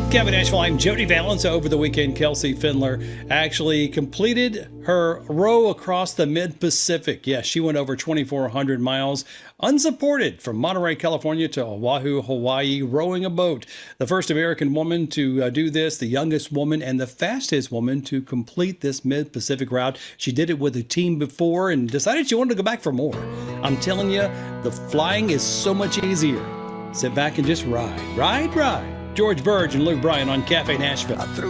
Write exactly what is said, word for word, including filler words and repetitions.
Kevin Asheville, I'm Jody Valance. Over the weekend, Kelsey Findler actually completed her row across the Mid-Pacific. Yes, she went over twenty-four hundred miles unsupported from Monterey, California to Oahu, Hawaii, rowing a boat. The first American woman to uh, do this, the youngest woman, and the fastest woman to complete this Mid-Pacific route. She did it with a team before and decided she wanted to go back for more. I'm telling you, the flying is so much easier. Sit back and just ride, ride, ride. George Burge and Luke Bryan on Cafe Nashville.